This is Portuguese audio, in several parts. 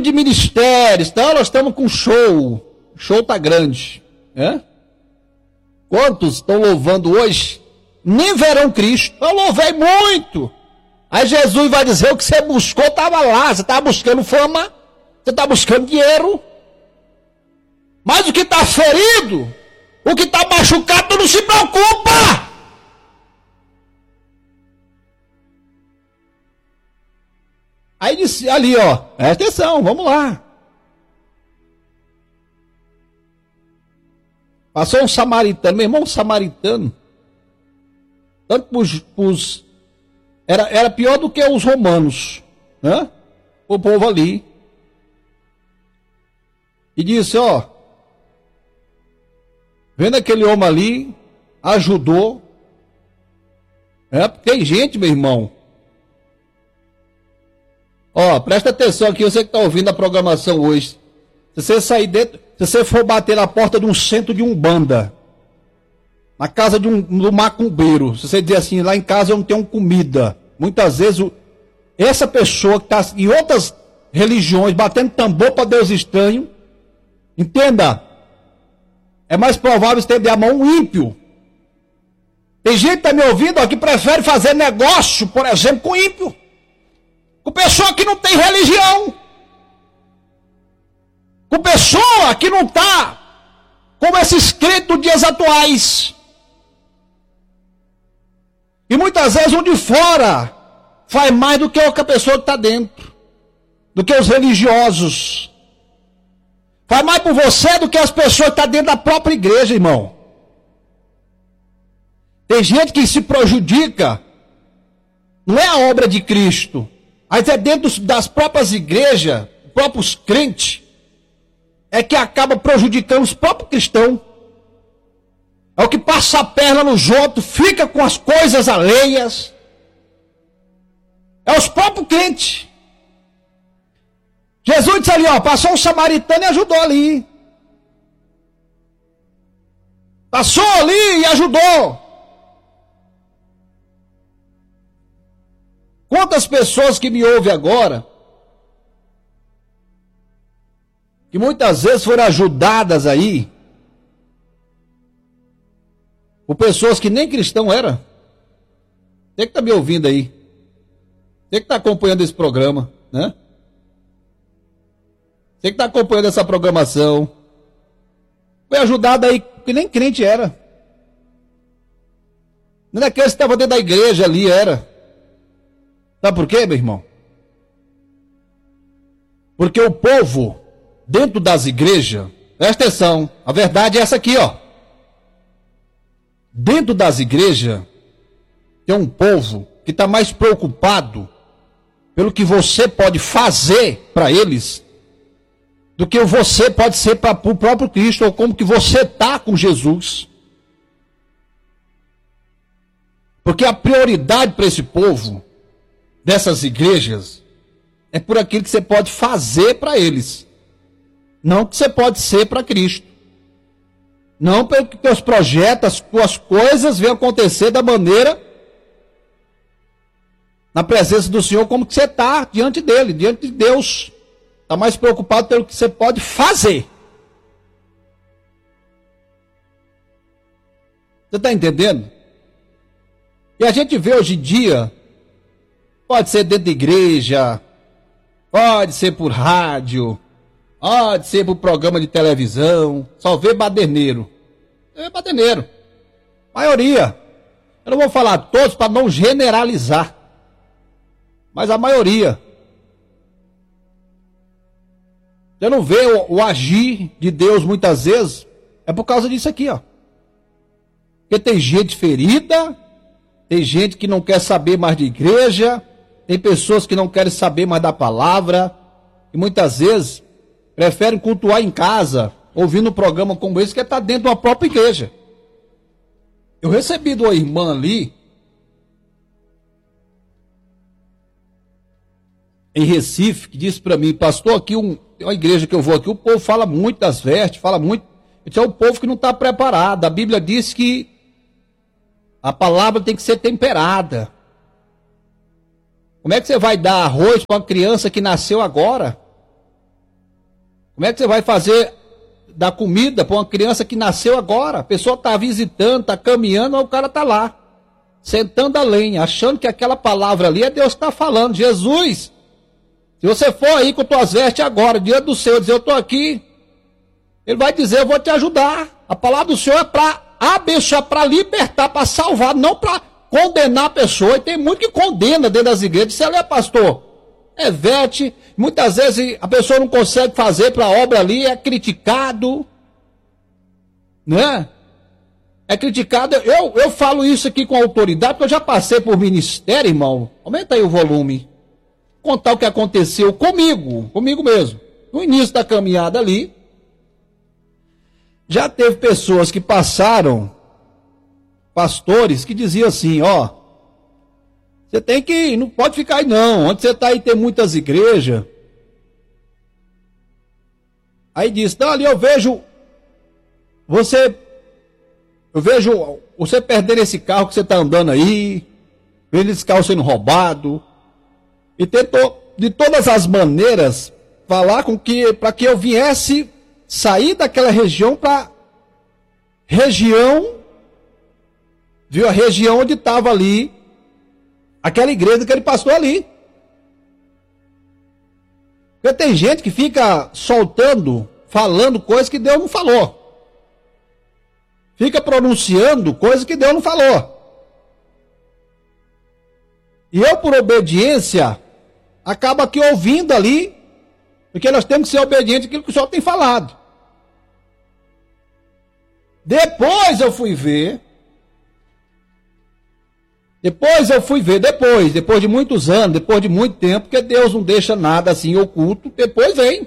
de ministérios. Então nós estamos com show. O show tá grande. Quantos estão louvando hoje? Nem verão Cristo. Eu louvei muito. Aí Jesus vai dizer: o que você buscou estava lá. Você estava buscando fama, você está buscando dinheiro. Mas o que está ferido, o que está machucado, tu não se preocupa. Aí disse ali, ó, presta atenção, vamos lá. Passou um samaritano, meu irmão, um samaritano. Tanto era pior do que os romanos, né? O povo ali. E disse, ó, vendo aquele homem ali, ajudou. Tem gente, meu irmão. Ó, presta atenção aqui, você que está ouvindo a programação hoje. Se você sair dentro, se você for bater na porta de um centro de umbanda, na casa de um macumbeiro, se você dizer assim, lá em casa eu não tenho comida. Muitas vezes, essa pessoa que está em outras religiões, batendo tambor para Deus estranho, entenda, é mais provável estender a mão um ímpio. Tem gente que está me ouvindo ó, que prefere fazer negócio, por exemplo, com ímpio. Com pessoa que não tem religião. Com pessoa que não está como esses crentes dos dias atuais. E muitas vezes o de fora faz mais do que a pessoa que está dentro. Do que os religiosos. Faz mais por você do que as pessoas que estão dentro da própria igreja, irmão. Tem gente que se prejudica. Não é a obra de Cristo. Mas é dentro das próprias igrejas, próprios crentes, é que acaba prejudicando os próprios cristãos. É o que passa a perna nos outros, fica com as coisas alheias. É os próprios crentes. Jesus disse ali, ó, passou um samaritano e ajudou ali. Passou ali e ajudou. Quantas pessoas que me ouvem agora, que muitas vezes foram ajudadas aí, por pessoas que nem cristão era. Você que está me ouvindo aí, você que está acompanhando esse programa, né? Você que está acompanhando essa programação, foi ajudado aí que nem crente era. Nem daqueles que estavam dentro da igreja ali era. Sabe por quê, meu irmão? Porque o povo, dentro das igrejas, presta atenção, a verdade é essa aqui, ó. Dentro das igrejas, tem um povo que está mais preocupado pelo que você pode fazer para eles, do que você pode ser para o próprio Cristo, ou como que você está com Jesus. Porque a prioridade para esse povo, dessas igrejas, é por aquilo que você pode fazer para eles, não que você pode ser para Cristo, não pelo que teus projetos, as tuas coisas venham acontecer da maneira, na presença do Senhor, como que você está diante dele, diante de Deus. Está mais preocupado pelo que você pode fazer. Você está entendendo? E a gente vê hoje em dia, pode ser dentro da igreja, pode ser por rádio, pode ser por programa de televisão, só vê baderneiro. É baderneiro. Maioria. Eu não vou falar todos para não generalizar, mas a maioria. Você não vê o agir de Deus muitas vezes, é por causa disso aqui, ó. Porque tem gente ferida, tem gente que não quer saber mais de igreja, tem pessoas que não querem saber mais da palavra, e muitas vezes preferem cultuar em casa, ouvindo um programa como esse, que está dentro da própria igreja. Eu recebi de uma irmã ali, em Recife, que disse para mim, pastor, aqui uma igreja que eu vou aqui, o povo fala muito das vestes, fala muito, então é o povo que não está preparado. A Bíblia diz que a palavra tem que ser temperada. Como é que você vai dar arroz para uma criança que nasceu agora? Como é que você vai fazer dar comida para uma criança que nasceu agora? A pessoa está visitando, está caminhando, mas o cara está lá, sentando a lenha, achando que aquela palavra ali é Deus que está falando. Jesus, se você for aí com tuas vestes agora, diante do Senhor, dizer eu estou aqui, Ele vai dizer, eu vou te ajudar. A palavra do Senhor é para abençoar, para libertar, para salvar, não para condenar a pessoa. E tem muito que condena dentro das igrejas. Se ela é pastor, é vete. Muitas vezes a pessoa não consegue fazer para a obra ali, é criticado. Né? É criticado. Eu falo isso aqui com autoridade, porque eu já passei por ministério, irmão. Aumenta aí o volume. Contar o que aconteceu comigo mesmo. No início da caminhada ali, já teve pessoas que passaram, pastores, que diziam assim, ó, você tem que ir, não pode ficar aí não, onde você está aí tem muitas igrejas. Aí diz, não, ali eu vejo você perdendo esse carro que você está andando aí, vendo esse carro sendo roubado, e tentou de todas as maneiras falar para que eu viesse sair daquela região para região, viu? A região onde estava ali, aquela igreja que ele pastor ali. Porque tem gente que fica soltando, falando coisas que Deus não falou. Fica pronunciando coisas que Deus não falou. E eu, por obediência, acabo aqui ouvindo ali, porque nós temos que ser obedientes àquilo que o Senhor tem falado. Depois eu fui ver, depois de muitos anos, depois de muito tempo, porque Deus não deixa nada assim oculto, depois vem.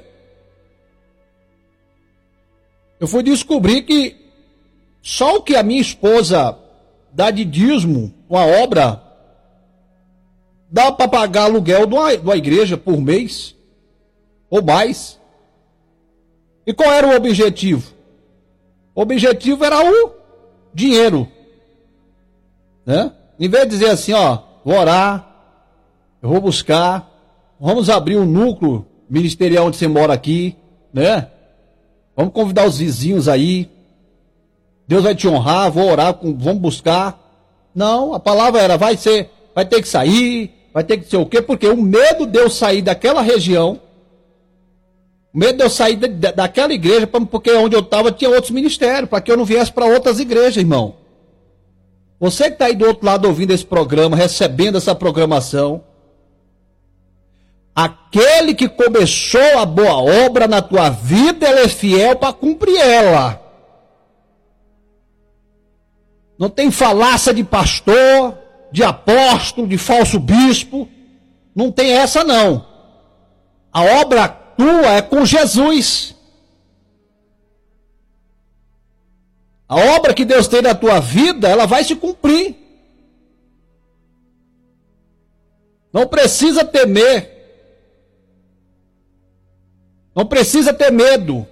Eu fui descobrir que só o que a minha esposa dá de dízimo, uma obra, dá para pagar aluguel de uma igreja por mês, ou mais. E qual era o objetivo? O objetivo era o dinheiro, né? Em vez de dizer assim, ó, vou orar, eu vou buscar, vamos abrir um núcleo ministerial onde você mora aqui, né? Vamos convidar os vizinhos aí, Deus vai te honrar, vou orar, vamos buscar. Não, a palavra era, vai ter que sair, vai ter que ser o quê? Porque o medo de eu sair daquela região, o medo de eu sair daquela igreja, porque onde eu estava tinha outros ministérios, para que eu não viesse para outras igrejas, irmão. Você que está aí do outro lado ouvindo esse programa, recebendo essa programação, aquele que começou a boa obra na tua vida, ele é fiel para cumprir ela. Não tem falácia de pastor, de apóstolo, de falso bispo, não tem essa não. A obra tua é com Jesus. A obra que Deus tem na tua vida, ela vai se cumprir. Não precisa temer. Não precisa ter medo.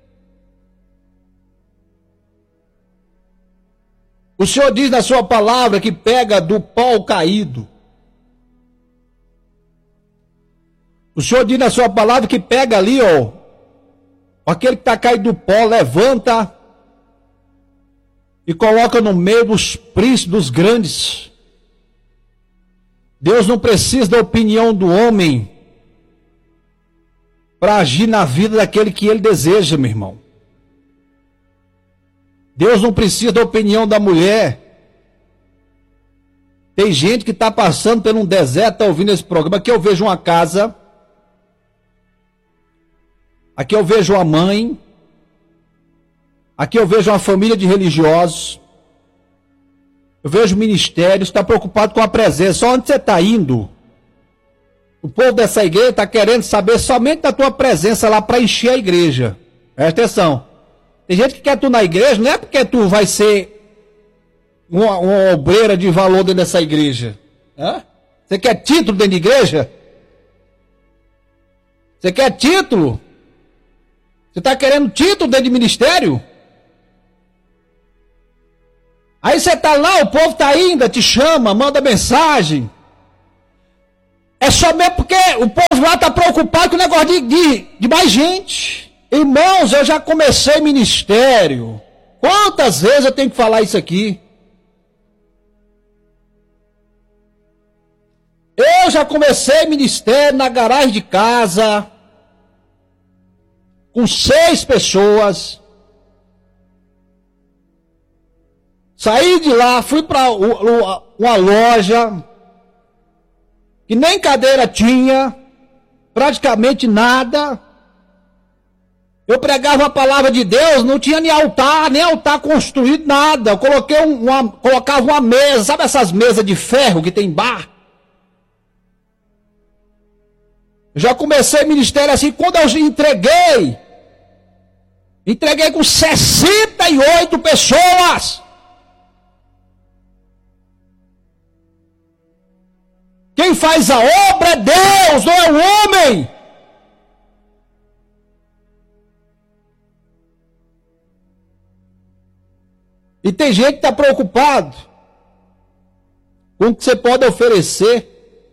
O Senhor diz na sua palavra que pega do pó caído. O Senhor diz na sua palavra que pega ali, ó, aquele que está caído do pó, levanta e coloca no meio dos príncipes, dos grandes. Deus não precisa da opinião do homem para agir na vida daquele que ele deseja, meu irmão. Deus não precisa da opinião da mulher. Tem gente que está passando por um deserto, está ouvindo esse programa. Aqui eu vejo uma casa. Aqui eu vejo uma mãe. Aqui eu vejo uma família de religiosos. Eu vejo ministérios, está preocupado com a presença. Só onde você está indo? O povo dessa igreja está querendo saber somente da tua presença lá para encher a igreja. Presta atenção. Tem gente que quer tu na igreja, não é porque tu vai ser uma obreira de valor dentro dessa igreja. Hã? Você quer título dentro da igreja? Você quer título? Você está querendo título dentro de ministério? Aí você está lá, o povo está indo, te chama, manda mensagem. É só mesmo porque o povo lá está preocupado com o negócio de mais gente. Irmãos, eu já comecei ministério. Quantas vezes eu tenho que falar isso aqui? Eu já comecei ministério na garagem de casa, com 6 pessoas. Saí de lá, fui para uma loja, que nem cadeira tinha, praticamente nada. Eu pregava a palavra de Deus, não tinha nem altar construído, nada. Eu colocava uma mesa, sabe essas mesas de ferro que tem em bar? Eu já comecei ministério assim, quando eu entreguei com 68 pessoas. Quem faz a obra é Deus, não é o homem. E tem gente que está preocupado com o que você pode oferecer,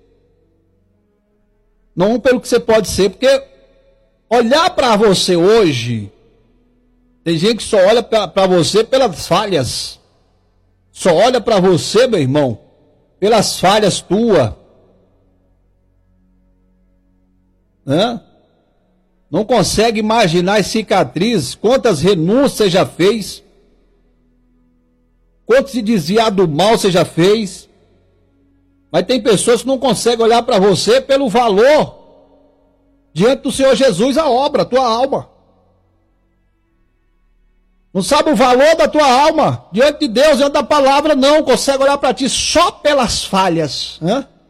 não pelo que você pode ser, porque olhar para você hoje, tem gente que só olha para você pelas falhas, só olha para você, meu irmão, pelas falhas tuas. Não consegue imaginar as cicatrizes, quantas renúncias você já fez, quanto se desviar do mal você já fez. Mas tem pessoas que não conseguem olhar para você pelo valor diante do Senhor Jesus, a obra, a tua alma. Não sabe o valor da tua alma diante de Deus, diante da palavra, não consegue olhar para ti só pelas falhas.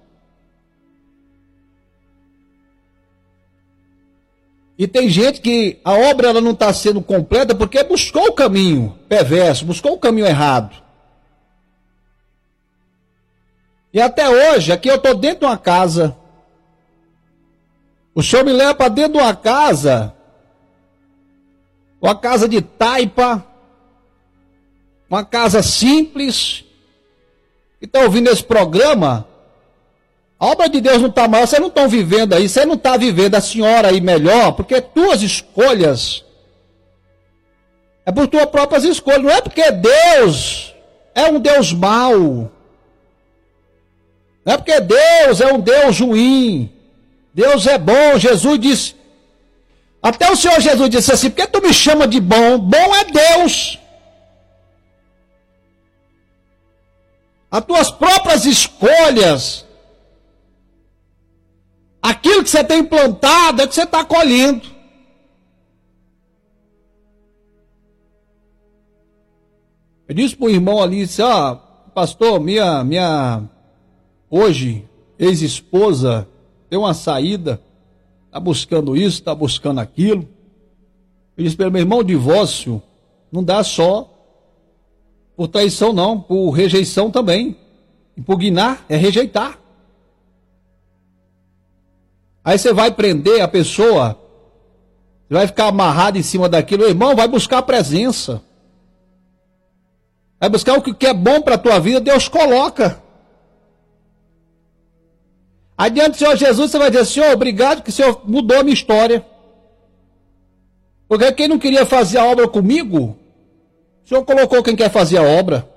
E tem gente que a obra ela não está sendo completa porque buscou o caminho perverso, buscou o caminho errado. E até hoje, aqui eu estou dentro de uma casa. O Senhor me leva para dentro de uma casa de taipa, uma casa simples. E está ouvindo esse programa? A obra de Deus não está maior, vocês não estão vivendo aí, você não está vivendo a senhora aí melhor, porque tuas escolhas é por tuas próprias escolhas, não é porque Deus é um Deus mau, não é porque Deus é um Deus ruim, Deus é bom. Jesus disse, até o Senhor Jesus disse assim, por que tu me chama de bom? Bom é Deus. As tuas próprias escolhas, aquilo que você tem plantado é que você está colhendo. Eu disse para o irmão ali, disse, pastor, minha hoje, ex-esposa, deu uma saída, está buscando isso, está buscando aquilo. Eu disse para ele, meu irmão, o divórcio não dá só por traição não, por rejeição também. Impugnar é rejeitar. Aí você vai prender a pessoa, você vai ficar amarrado em cima daquilo, irmão, vai buscar a presença. Vai buscar o que é bom para a tua vida, Deus coloca. Adiante do Senhor Jesus, você vai dizer, Senhor, obrigado que o Senhor mudou a minha história. Porque quem não queria fazer a obra comigo, o Senhor colocou quem quer fazer a obra.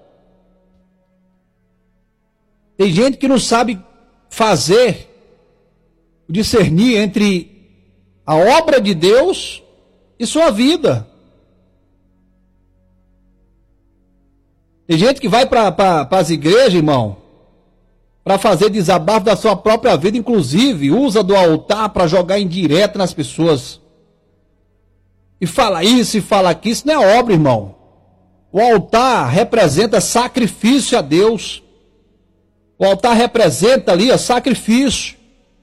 Tem gente que não sabe discernir entre a obra de Deus e sua vida. Tem gente que vai para as igrejas, irmão, para fazer desabafo da sua própria vida, inclusive usa do altar para jogar indireta nas pessoas. E fala isso e fala aquilo, isso não é obra, irmão. O altar representa sacrifício a Deus. O altar representa ali, sacrifício.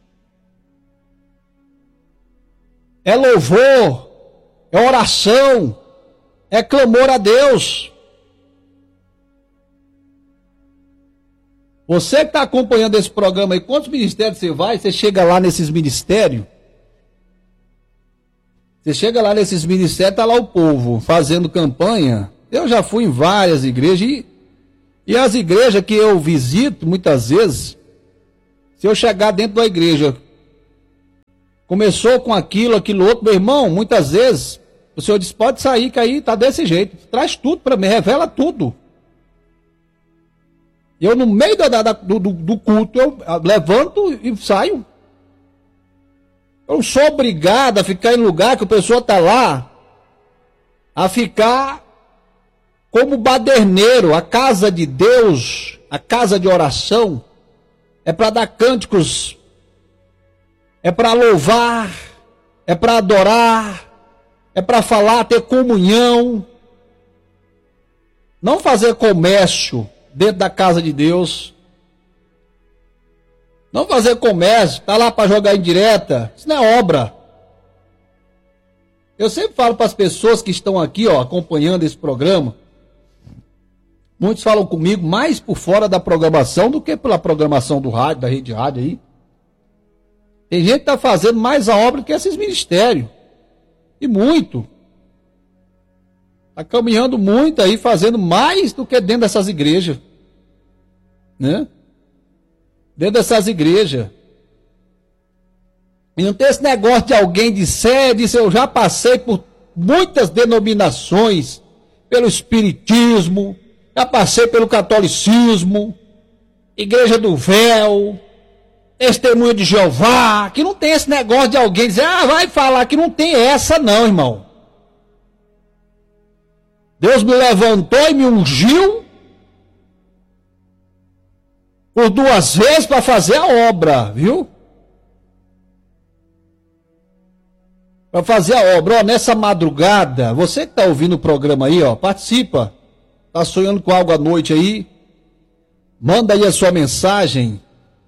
É louvor, é oração, é clamor a Deus. Você que está acompanhando esse programa aí, quantos ministérios você vai? Você chega lá nesses ministérios. Você chega lá nesses ministérios, está lá o povo fazendo campanha. Eu já fui em várias igrejas e as igrejas que eu visito muitas vezes, se eu chegar dentro da igreja começou com aquilo outro, meu irmão, muitas vezes, o Senhor diz, pode sair, que aí tá desse jeito, traz tudo para mim, revela tudo. Eu, no meio do culto, eu levanto e saio. Eu não sou obrigado a ficar em lugar que a pessoa está lá, a ficar como baderneiro. A casa de Deus, a casa de oração, é para dar cânticos, é para louvar, é para adorar, é para falar, ter comunhão. Não fazer comércio dentro da casa de Deus. Não fazer comércio, tá lá para jogar indireta. Isso não é obra. Eu sempre falo para as pessoas que estão aqui, ó, acompanhando esse programa. Muitos falam comigo mais por fora da programação do que pela programação do rádio, da rede rádio aí. Tem gente que está fazendo mais a obra que esses ministérios. E muito. Está caminhando muito aí, fazendo mais do que dentro dessas igrejas. Né? Dentro dessas igrejas. E não tem esse negócio de alguém disser, eu já passei por muitas denominações, pelo espiritismo, já passei pelo catolicismo, igreja do véu, testemunho de Jeová, que não tem esse negócio de alguém dizer, vai falar que não tem essa não, irmão. Deus me levantou e me ungiu por 2 vezes para fazer a obra, viu? Para fazer a obra, ó, nessa madrugada, você que está ouvindo o programa aí, ó, participa. Está sonhando com algo à noite aí? Manda aí a sua mensagem.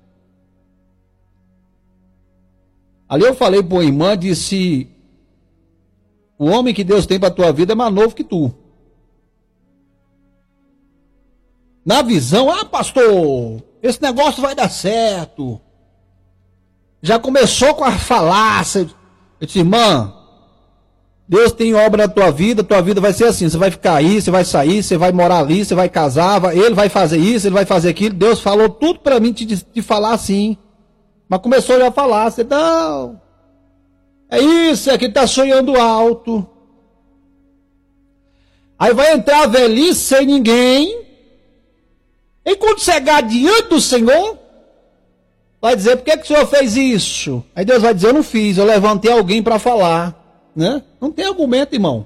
Ali eu falei para uma irmã, disse, o homem que Deus tem para a tua vida é mais novo que tu. Na visão, pastor, esse negócio vai dar certo. Já começou com a falácia. Eu disse, irmã, Deus tem obra na tua vida vai ser assim, você vai ficar aí, você vai sair, você vai morar ali, você vai casar, ele vai fazer isso, ele vai fazer aquilo. Deus falou tudo para mim te falar assim. Mas começou já a falar, você, não, é isso, é que está sonhando alto. Aí vai entrar a velhice sem ninguém. E quando chegar diante do Senhor, vai dizer, por que o Senhor fez isso? Aí Deus vai dizer, eu não fiz, eu levantei alguém para falar. Né? Não tem argumento, irmão.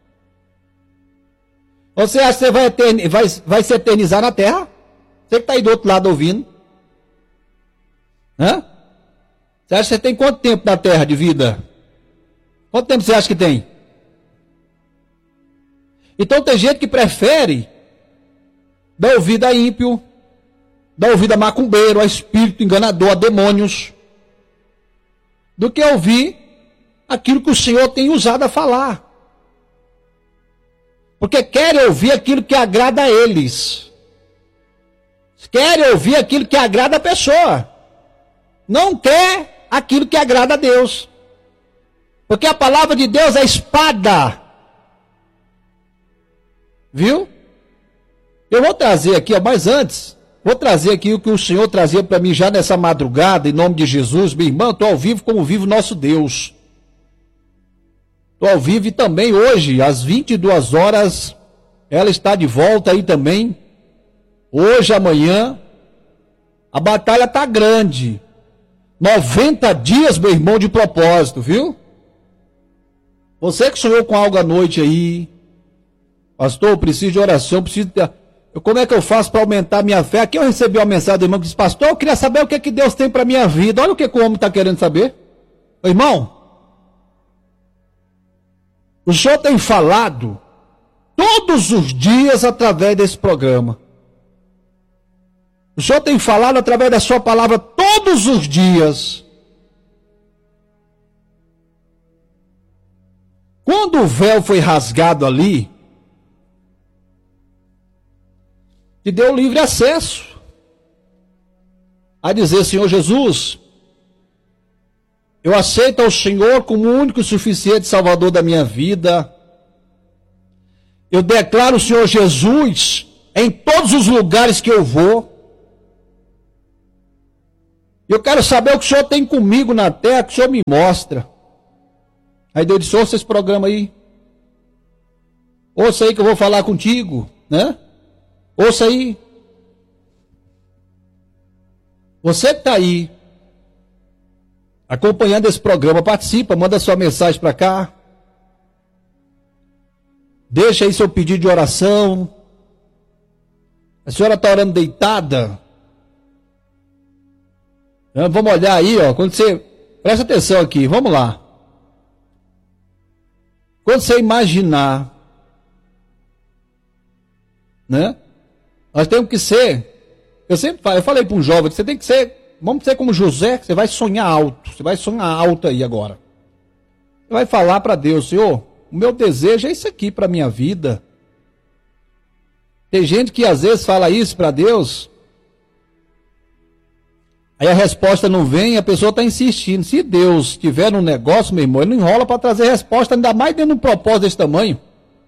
Você acha que você vai se eternizar na terra? Você que está aí do outro lado ouvindo. Hã? Você acha que você tem quanto tempo na terra de vida? Quanto tempo você acha que tem? Então tem gente que prefere dar ouvido a ímpio, dar ouvido a macumbeiro, a espírito enganador, a demônios, do que ouvir aquilo que o Senhor tem usado a falar. Porque querem ouvir aquilo que agrada a eles. Querem ouvir aquilo que agrada a pessoa. Não quer aquilo que agrada a Deus. Porque a palavra de Deus é espada. Viu? Eu vou trazer aqui, mas antes, vou trazer aqui o que o Senhor trazia para mim já nessa madrugada, em nome de Jesus. Minha irmã, estou ao vivo como vive o nosso Deus. Estou ao vivo e também hoje, às 22 horas, ela está de volta aí também. Hoje, amanhã, a batalha está grande. 90 dias, meu irmão, de propósito, viu? Você que sonhou com algo à noite aí, pastor, eu preciso de oração, como é que eu faço para aumentar minha fé? Aqui eu recebi uma mensagem do irmão que disse, pastor, eu queria saber o que, que Deus tem para minha vida. Olha o que o homem está querendo saber. Ô, irmão, o senhor tem falado todos os dias através desse programa. O senhor tem falado através da sua palavra todos os dias. Quando o véu foi rasgado ali, te deu livre acesso a dizer, Senhor Jesus, eu aceito ao Senhor como o único e suficiente Salvador da minha vida. Eu declaro o Senhor Jesus em todos os lugares que eu vou. Eu quero saber o que o senhor tem comigo na terra, que o senhor me mostra. Aí Deus disse, ouça esse programa aí. Ouça aí que eu vou falar contigo, né? Ouça aí. Você que está aí, acompanhando esse programa, participa, manda sua mensagem para cá. Deixa aí seu pedido de oração. A senhora está orando deitada? Vamos olhar aí, ó. Quando você... Presta atenção aqui, vamos lá. Quando você imaginar, né? Nós temos que ser... Eu falei para um jovem, você tem que ser... Vamos ser como José, que você vai sonhar alto. Você vai sonhar alto aí agora. Você vai falar para Deus, Senhor, o meu desejo é isso aqui para a minha vida. Tem gente que às vezes fala isso para Deus... Aí a resposta não vem e a pessoa está insistindo. Se Deus tiver um negócio, meu irmão, ele não enrola para trazer resposta, ainda mais dentro de um propósito desse tamanho.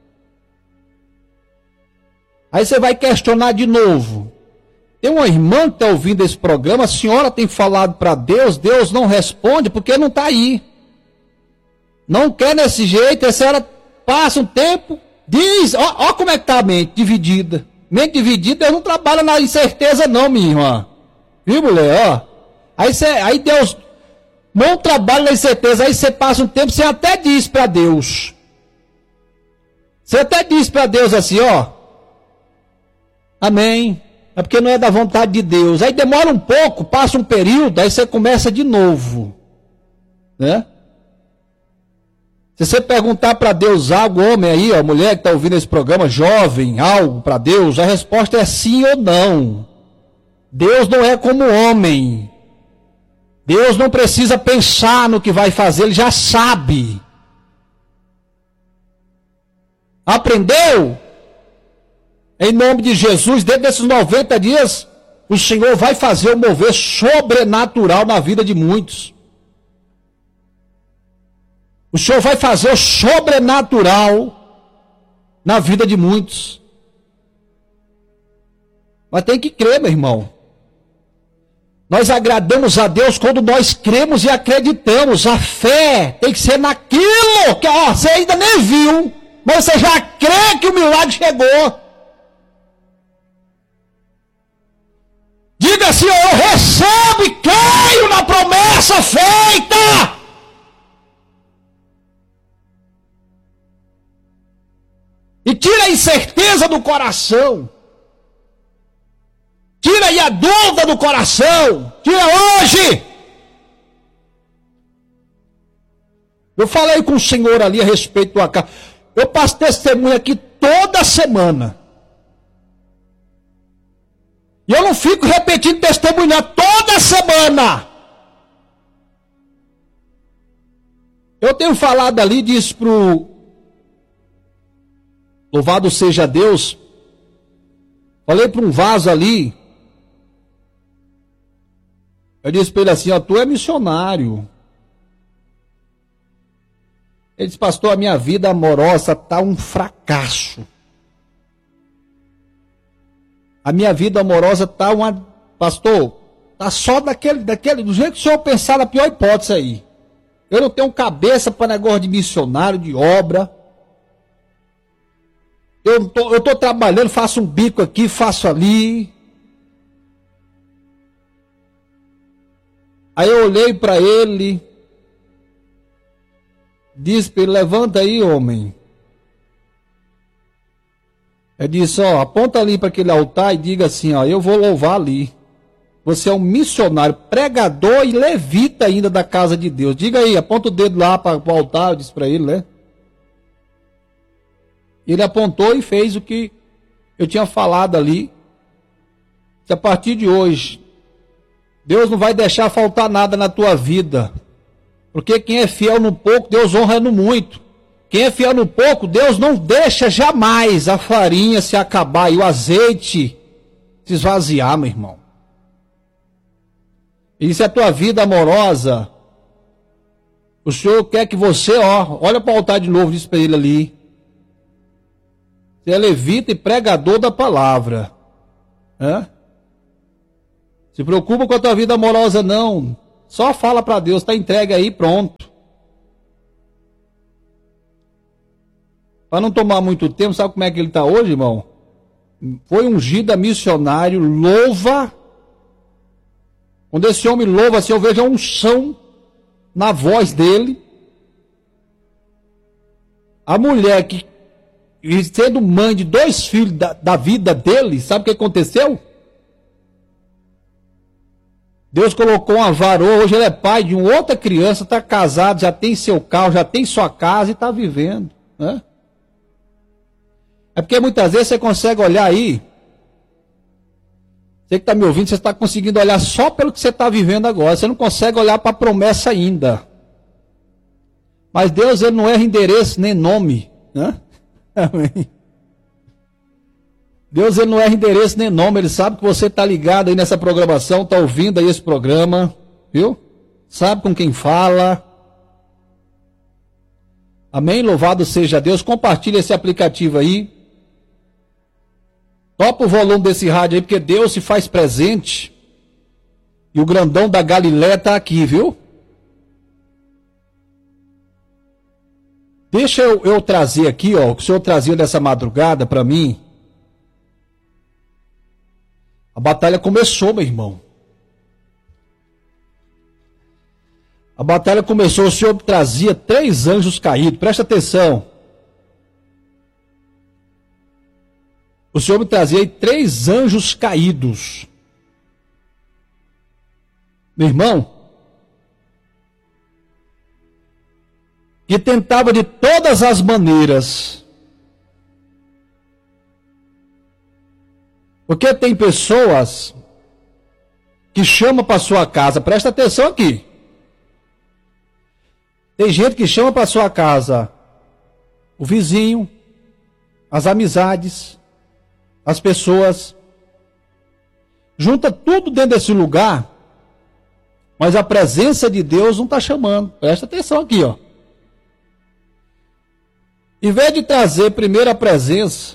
Aí você vai questionar de novo. Tem uma irmã que está ouvindo esse programa, a senhora tem falado para Deus, Deus não responde porque não está aí. Não quer desse jeito, a senhora passa um tempo, diz, ó como é que está a mente dividida. Mente dividida, Deus não trabalha na incerteza não, minha irmã. Viu, mulher? Ó. Aí Deus não trabalha na incerteza. Aí você passa um tempo, você até diz para Deus. Você até diz para Deus assim, ó. Amém. É porque não é da vontade de Deus. Aí demora um pouco, passa um período, aí você começa de novo. Né? Se você perguntar para Deus algo, homem aí, ó, mulher que está ouvindo esse programa, jovem, algo para Deus, a resposta é sim ou não. Deus não é como homem. Deus não precisa pensar no que vai fazer, Ele já sabe. Aprendeu? Em nome de Jesus, dentro desses 90 dias, o Senhor vai fazer um mover sobrenatural na vida de muitos. O Senhor vai fazer o sobrenatural na vida de muitos. Mas tem que crer, meu irmão. Nós agradamos a Deus quando nós cremos e acreditamos. A fé tem que ser naquilo que você ainda nem viu, mas você já crê que o milagre chegou. Diga assim, eu recebo e creio na promessa feita. E tira a incerteza do coração. Tira aí a dúvida do coração. Tira hoje. Eu falei com o Senhor ali a respeito do casa. Eu passo testemunho aqui toda semana. E eu não fico repetindo testemunho toda semana. Eu tenho falado ali, disse pro louvado seja Deus. Falei para um vaso ali. Eu disse para ele assim, ó, tu é missionário. Ele disse, pastor, a minha vida amorosa está um fracasso. A minha vida amorosa está uma... Pastor, está só daquele, do jeito que o senhor pensar na pior hipótese aí. Eu não tenho cabeça para negócio de missionário, de obra. Eu estou trabalhando, faço um bico aqui, faço ali. Aí eu olhei para ele, disse para ele, levanta aí, homem. Eu disse, ó, aponta ali para aquele altar e diga assim, ó, eu vou louvar ali. Você é um missionário, pregador e levita ainda da casa de Deus. Diga aí, aponta o dedo lá para o altar, eu disse para ele, né? Ele apontou e fez o que eu tinha falado ali. Que a partir de hoje, Deus não vai deixar faltar nada na tua vida. Porque quem é fiel no pouco, Deus honra no muito. Quem é fiel no pouco, Deus não deixa jamais a farinha se acabar e o azeite se esvaziar, meu irmão. E se a tua vida amorosa, o Senhor quer que você, ó, olha para o altar de novo, diz para ele ali. Você é levita e pregador da palavra. Hã? Se preocupa com a tua vida amorosa, não. Só fala para Deus, está entregue aí, pronto. Para não tomar muito tempo, sabe como é que ele está hoje, irmão? Foi ungido a missionário, louva. Quando esse homem louva, assim, eu vejo a unção na voz dele. A mulher que, sendo mãe de 2 filhos da vida dele, sabe o que aconteceu? Deus colocou uma varoa, hoje ele é pai de uma outra criança, está casado, já tem seu carro, já tem sua casa e está vivendo. Né? É porque muitas vezes você consegue olhar aí, você que está me ouvindo, você está conseguindo olhar só pelo que você está vivendo agora, você não consegue olhar para a promessa ainda. Mas Deus, ele não erra endereço nem nome. Né? Amém. Deus, ele não erra endereço nem nome, ele sabe que você está ligado aí nessa programação, está ouvindo aí esse programa, viu? Sabe com quem fala. Amém? Louvado seja Deus. Compartilha esse aplicativo aí. Topa o volume desse rádio aí, porque Deus se faz presente. E o grandão da Galileia está aqui, viu? Deixa eu trazer aqui, ó, o que o Senhor trazia nessa madrugada para mim. A batalha começou, meu irmão. A batalha começou, o Senhor trazia 3 anjos caídos. Presta atenção. O Senhor me trazia aí 3 anjos caídos. Meu irmão, que tentava de todas as maneiras. Porque tem pessoas que chamam para sua casa, presta atenção aqui. Tem gente que chama para sua casa o vizinho, as amizades, as pessoas, junta tudo dentro desse lugar, mas a presença de Deus não está chamando. Presta atenção aqui, ó. Em vez de trazer primeiro a presença,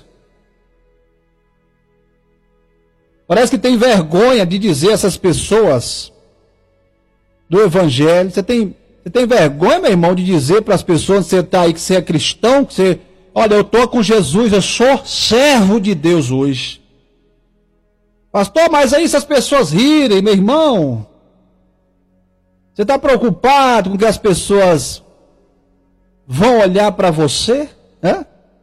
parece que tem vergonha de dizer a essas pessoas do evangelho. Você tem vergonha, meu irmão, de dizer para as pessoas que você está aí, que você é cristão, que você, olha, eu estou com Jesus, eu sou servo de Deus hoje. Pastor, mas aí se as pessoas rirem, meu irmão, você está preocupado com que as pessoas vão olhar para você? Né?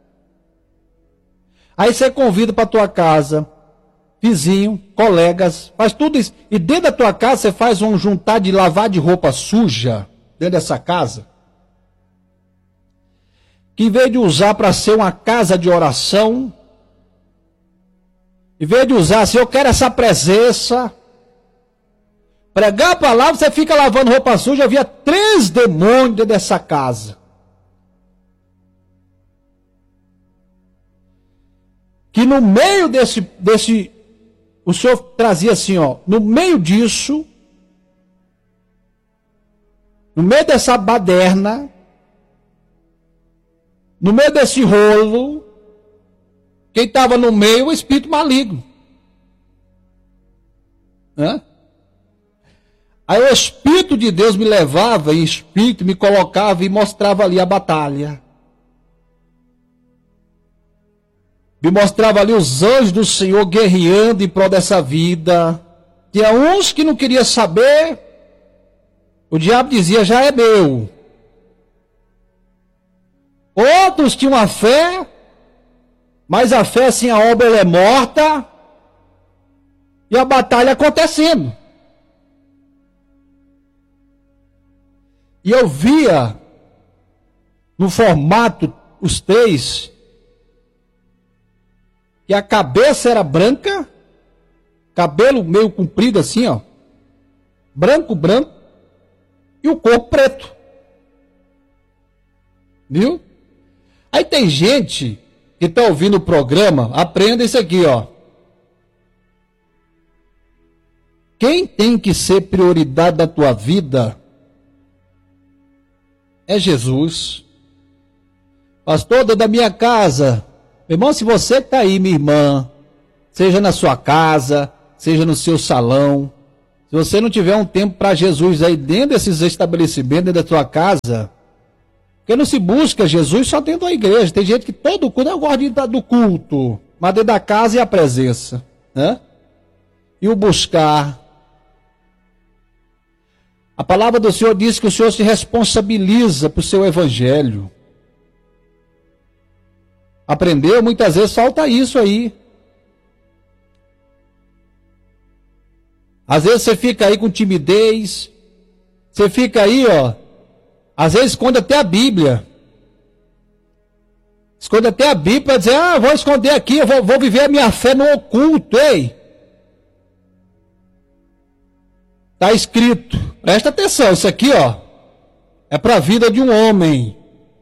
Aí você convida para a tua casa, vizinho, colegas, faz tudo isso. E dentro da tua casa você faz um juntar de lavar de roupa suja, dentro dessa casa. Que em vez de usar para ser uma casa de oração, em vez de usar assim, eu quero essa presença, pregar a palavra, você fica lavando roupa suja. Havia 3 demônios dentro dessa casa. Que no meio desse o Senhor trazia assim, ó, no meio disso, no meio dessa baderna, no meio desse rolo, quem estava no meio, o espírito maligno. Hã? Aí o Espírito de Deus me levava em espírito, me colocava e mostrava ali a batalha. Me mostrava ali os anjos do Senhor guerreando em prol dessa vida. Tinha uns que não queriam saber. O diabo dizia, já é meu. Outros tinham a fé, mas a fé sem a obra ela é morta. E a batalha acontecendo. E eu via no formato, os 3, que a cabeça era branca, cabelo meio comprido assim, ó, branco, e o corpo preto. Viu? Aí tem gente que está ouvindo o programa, aprenda isso aqui, ó. Quem tem que ser prioridade da tua vida é Jesus. Pastor, da minha casa. Meu irmão, se você está aí, minha irmã, seja na sua casa, seja no seu salão, você não tiver um tempo para Jesus aí dentro desses estabelecimentos, dentro da sua casa, porque não se busca Jesus só dentro da igreja. Tem gente que todo culto, eu gosto do culto, mas dentro da casa e a presença, né? E o buscar. A palavra do Senhor diz que o Senhor se responsabiliza por seu evangelho. Aprendeu? Muitas vezes falta isso aí. Às vezes você fica aí com timidez. Você fica aí, ó. Às vezes esconde até a Bíblia. Esconde até a Bíblia para dizer, eu vou esconder aqui, eu vou viver a minha fé no oculto, ei. Está escrito. Presta atenção, isso aqui, ó. É para a vida de um homem.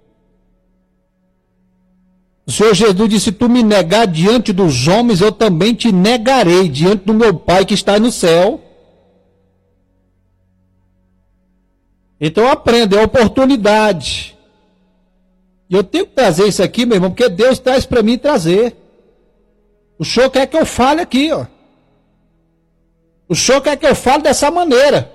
O Senhor Jesus disse, se tu me negar diante dos homens, eu também te negarei diante do meu Pai que está no céu. Então aprenda, é oportunidade. E eu tenho que trazer isso aqui, meu irmão, porque Deus traz para mim trazer. O Senhor quer que eu fale aqui, ó. O Senhor quer que eu fale dessa maneira.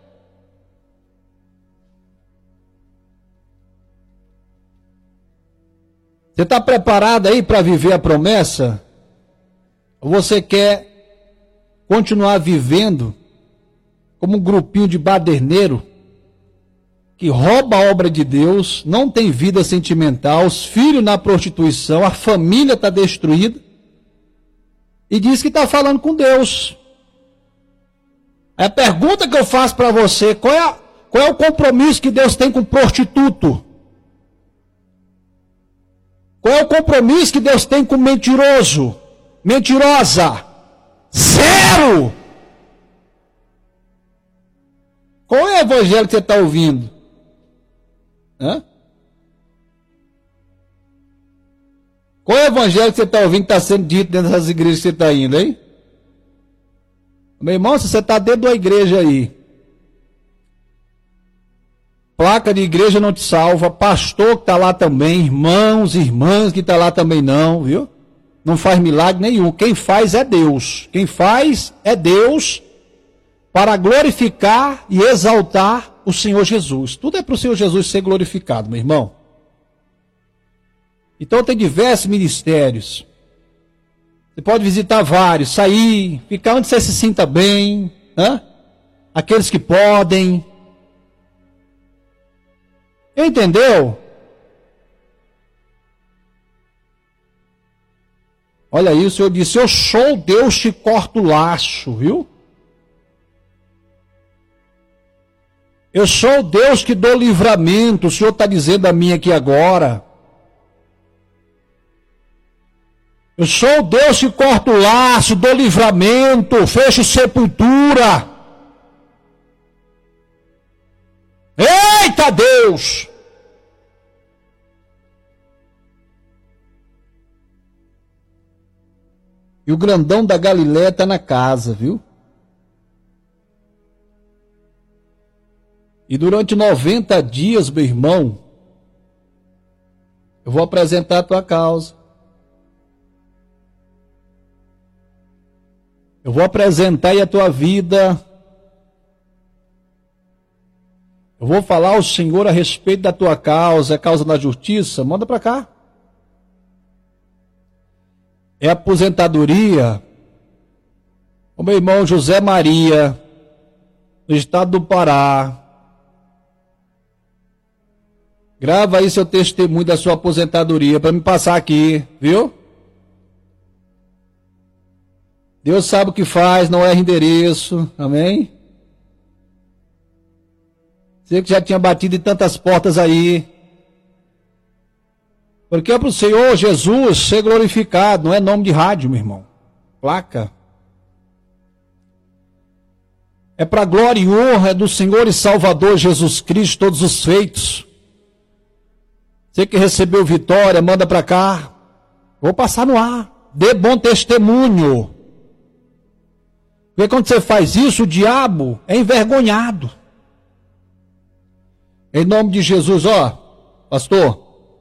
Você está preparado aí para viver a promessa? Ou você quer continuar vivendo como um grupinho de baderneiro que rouba a obra de Deus, não tem vida sentimental, os filhos na prostituição, a família está destruída e diz que está falando com Deus? A pergunta que eu faço para você, qual é o compromisso que Deus tem com prostituto? Qual é o compromisso que Deus tem com mentiroso? Mentirosa? Zero! Qual é o evangelho que você está ouvindo? Hã? Qual é o evangelho que você está ouvindo que está sendo dito dentro dessas igrejas que você está indo, hein? Meu irmão, se você está dentro da igreja aí, placa de igreja não te salva, pastor que está lá também, irmãos, irmãs que está lá também não, viu? Não faz milagre nenhum. Quem faz é Deus. Quem faz é Deus para glorificar e exaltar o Senhor Jesus. Tudo é para o Senhor Jesus ser glorificado, meu irmão. Então tem diversos ministérios. Você pode visitar vários, sair, ficar onde você se sinta bem, né? Aqueles que podem. Entendeu? Olha aí, o Senhor disse, eu sou Deus que corta o laço, viu? Eu sou Deus que dou livramento, o Senhor está dizendo a mim aqui agora. Eu sou Deus que corta o laço, dou livramento, fecho sepultura. Eita Deus! E o grandão da Galileia está na casa, viu? E durante 90 dias, meu irmão, eu vou apresentar a tua causa. Eu vou apresentar aí a tua vida. Eu vou falar ao Senhor a respeito da tua causa, a causa da justiça. Manda para cá. É aposentadoria. O meu irmão José Maria, no estado do Pará. Grava aí seu testemunho da sua aposentadoria para me passar aqui, viu? Deus sabe o que faz, não erra endereço, amém? Você que já tinha batido em tantas portas aí. Porque é para o Senhor Jesus ser glorificado, não é nome de rádio, meu irmão. Placa. É para a glória e honra do Senhor e Salvador Jesus Cristo, todos os feitos. Você que recebeu vitória, manda para cá. Vou passar no ar. Dê bom testemunho. Porque quando você faz isso, o diabo é envergonhado. Em nome de Jesus, ó, pastor.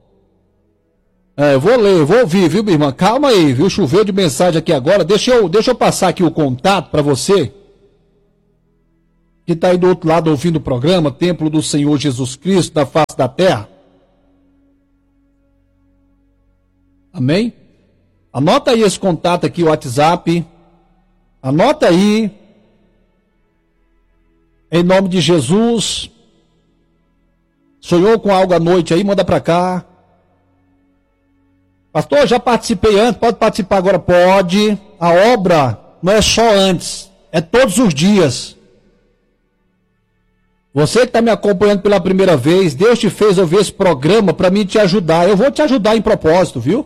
Eu vou ler, eu vou ouvir, viu, minha irmã? Calma aí, viu? Choveu de mensagem aqui agora. Deixa eu passar aqui o contato para você. que está aí do outro lado ouvindo o programa, Templo do Senhor Jesus Cristo, da face da terra. Amém? Anota aí esse contato aqui, o WhatsApp. Anota aí. Em nome de Jesus. Sonhou com algo à noite aí? Manda para cá. Pastor, já participei antes, pode participar agora? Pode. A obra não é só antes, é todos os dias. Você que está me acompanhando pela primeira vez, Deus te fez ouvir esse programa para mim te ajudar. Eu vou te ajudar em propósito, viu?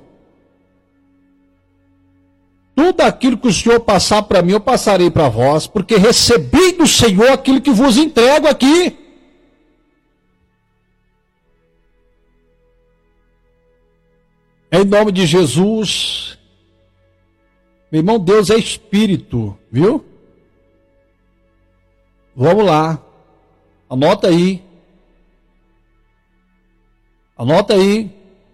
Tudo aquilo que o Senhor passar para mim, eu passarei para vós, porque recebi do Senhor aquilo que vos entrego aqui. Em nome de Jesus. Meu irmão, Deus é Espírito, viu? Vamos lá. Anota aí. Anota aí.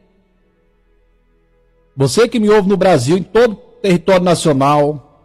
Você que me ouve no Brasil, em todo o território nacional.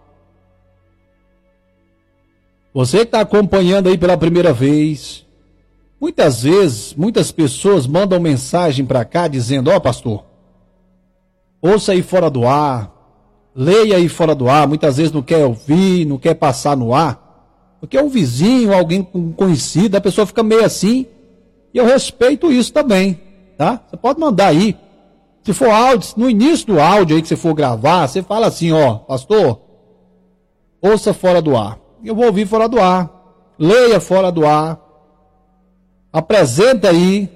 Você que está acompanhando aí pela primeira vez. Muitas vezes, muitas pessoas mandam mensagem para cá dizendo: ó, pastor, ouça aí fora do ar, leia aí fora do ar. Muitas vezes não quer ouvir, não quer passar no ar, porque é um vizinho, alguém conhecido, a pessoa fica meio assim, e eu respeito isso também, tá? Você pode mandar aí, se for áudio, no início do áudio aí que você for gravar, você fala assim: ó, pastor, ouça fora do ar. Eu vou ouvir fora do ar, leia fora do ar, apresenta aí.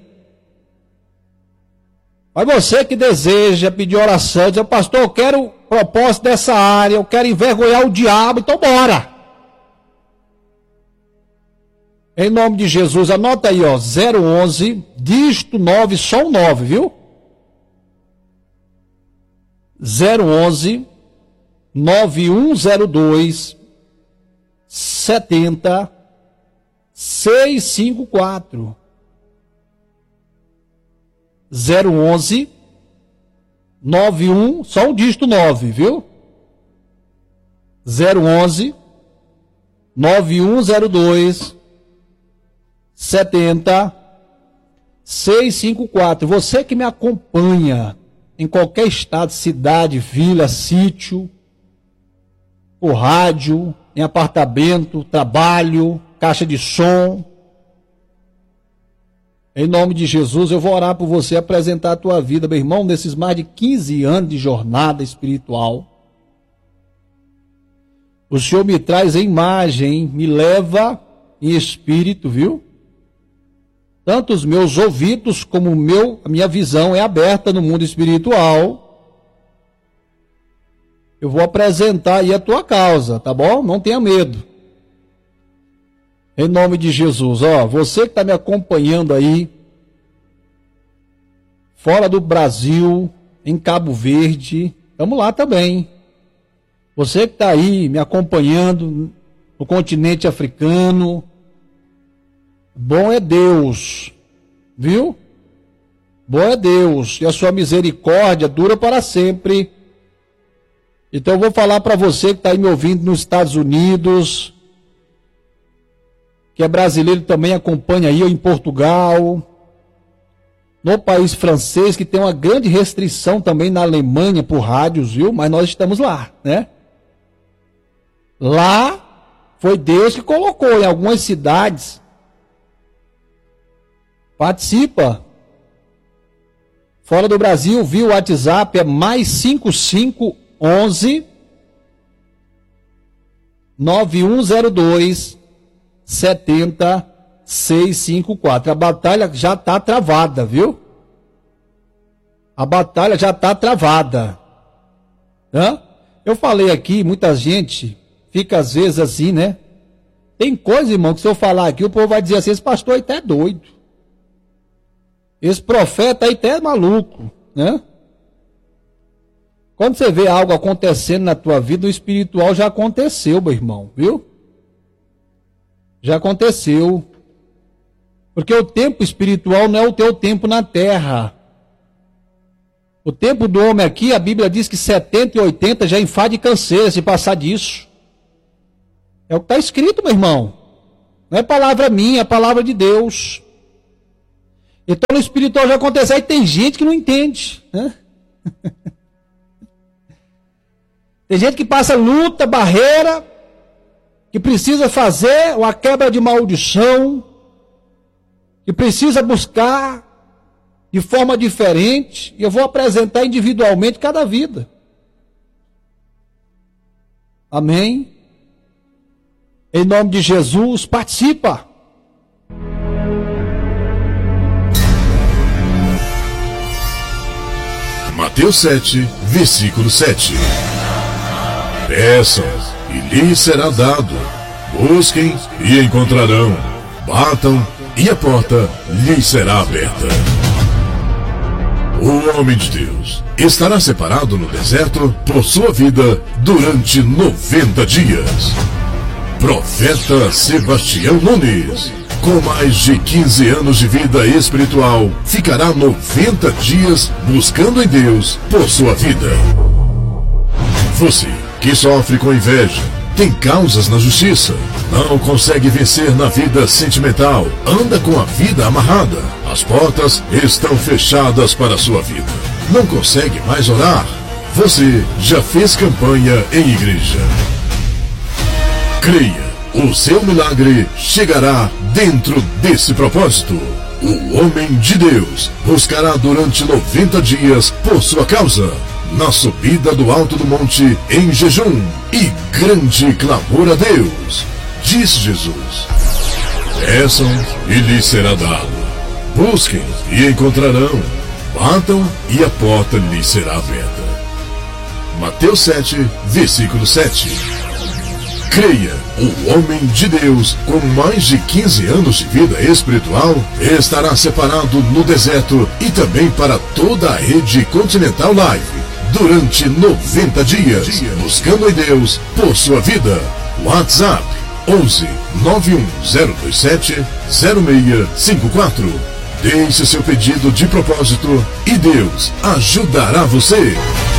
Mas você que deseja pedir oração, diz: pastor, eu quero propósito dessa área, eu quero envergonhar o diabo, então bora. Em nome de Jesus, anota aí, ó, 011, dígito 9, só um 9, viu? 011 9102 70 654. 011 91, só um dígito 9, viu? 011 9102 70 654. Você que me acompanha em qualquer estado, cidade, vila, sítio, por rádio, em apartamento, trabalho, caixa de som, em nome de Jesus, eu vou orar por você, apresentar a tua vida, meu irmão, nesses mais de 15 anos de jornada espiritual. O Senhor me traz em imagem, me leva em espírito, viu? Tanto os meus ouvidos como a minha visão é aberta no mundo espiritual. Eu vou apresentar aí a tua causa, tá bom? Não tenha medo. Em nome de Jesus, ó, você que está me acompanhando aí, fora do Brasil, em Cabo Verde, vamos lá também. Você que está aí me acompanhando no continente africano, bom é Deus, viu? Bom é Deus, e a sua misericórdia dura para sempre. Então eu vou falar para você que está aí me ouvindo nos Estados Unidos, que é brasileiro também, acompanha aí, ou em Portugal, no país francês, que tem uma grande restrição também na Alemanha por rádios, viu? Mas nós estamos lá, né? Lá foi Deus que colocou em algumas cidades. Participa. Fora do Brasil, viu? O WhatsApp é mais 5511 9102 70 654. A batalha já está travada, viu? A batalha já está travada. Hã? Eu falei aqui, muita gente fica às vezes assim, né? Tem coisa, irmão, que se eu falar aqui, o povo vai dizer assim: esse pastor aí até é doido. Esse profeta aí até é maluco, né? Quando você vê algo acontecendo na tua vida, o espiritual já aconteceu, meu irmão, viu? Já aconteceu. Porque o tempo espiritual não é o teu tempo na terra. O tempo do homem aqui, a Bíblia diz que 70 e 80 já enfade e canseira se passar disso. É o que está escrito, meu irmão. Não é palavra minha, é palavra de Deus. Então no espiritual já aconteceu, e tem gente que não entende, né? Tem gente que passa luta, barreira, que precisa fazer uma quebra de maldição, que precisa buscar de forma diferente, e eu vou apresentar individualmente cada vida. Amém? Em nome de Jesus, participa. Mateus 7, versículo 7. Peçam, e lhes será dado. Busquem, e encontrarão. Batam, e a porta lhes será aberta. O homem de Deus estará separado no deserto por sua vida durante 90 dias. Profeta Sebastião Nunes, com mais de 15 anos de vida espiritual, ficará 90 dias buscando em Deus por sua vida. Você que sofre com inveja, tem causas na justiça, não consegue vencer na vida sentimental, anda com a vida amarrada, as portas estão fechadas para a sua vida, não consegue mais orar, você já fez campanha em igreja. Creia, o seu milagre chegará dentro desse propósito. O homem de Deus buscará durante 90 dias por sua causa, na subida do alto do monte, em jejum e grande clamor a Deus. Disse Jesus: peçam e lhes será dado. Busquem e encontrarão. Batam e a porta lhes será aberta. Mateus 7, versículo 7. Creia, o homem de Deus, com mais de 15 anos de vida espiritual, estará separado no deserto e também para toda a rede Continental Live, durante 90 dias, buscando em Deus por sua vida. WhatsApp 11 91027 0654. Deixe seu pedido de propósito e Deus ajudará você.